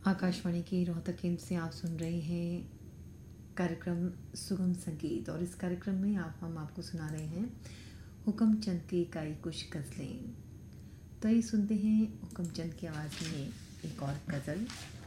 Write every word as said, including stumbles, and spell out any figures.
आकाशवाणी की रोहतक केंद्र से आप सुन रहे हैं कार्यक्रम सुगम संगीत और इस कार्यक्रम में आप हम आपको सुना रहे हैं हुक्म चंद की इकाई कुछ गज़लें। तो ये सुनते हैं हुक्म चंद की आवाज़ में एक और गज़ल।